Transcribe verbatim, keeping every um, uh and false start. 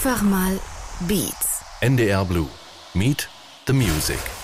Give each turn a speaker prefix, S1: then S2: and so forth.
S1: Einfach mal Beats.
S2: N D R Blue. Meet the Music.